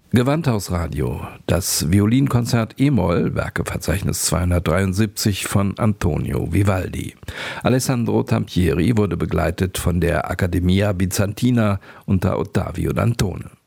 Gewandhausradio, das Violinkonzert E-Moll, Werkeverzeichnis 273 von Antonio Vivaldi. Alessandro Tampieri wurde begleitet von der Accademia Bizantina unter Ottavio Dantone.